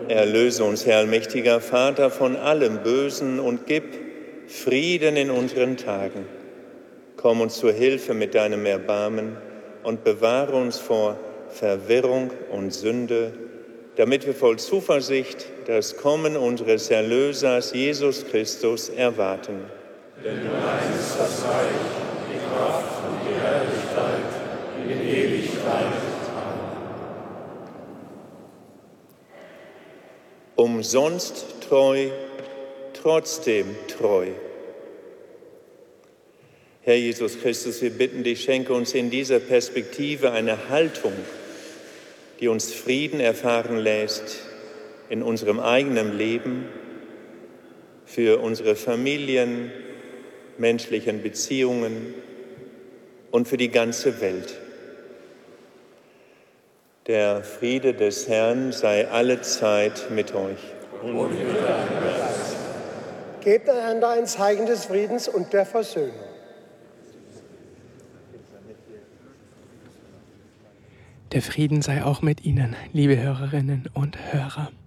Erlöse uns, Herr allmächtiger Vater, von allem Bösen und gib Frieden in unseren Tagen. Komm uns zur Hilfe mit deinem Erbarmen und bewahre uns vor Verwirrung und Sünde, damit wir voll Zuversicht das Kommen unseres Erlösers Jesus Christus erwarten. Denn dein ist das Reich, die Kraft und die Herrlichkeit in Ewigkeit. Umsonst treu, trotzdem treu. Herr Jesus Christus, wir bitten dich, schenke uns in dieser Perspektive eine Haltung, die uns Frieden erfahren lässt in unserem eigenen Leben, für unsere Familien, menschlichen Beziehungen und für die ganze Welt. Der Friede des Herrn sei allezeit mit euch. Und mit deinem Geist. Gebt einander ein Zeichen des Friedens und der Versöhnung. Der Frieden sei auch mit Ihnen, liebe Hörerinnen und Hörer.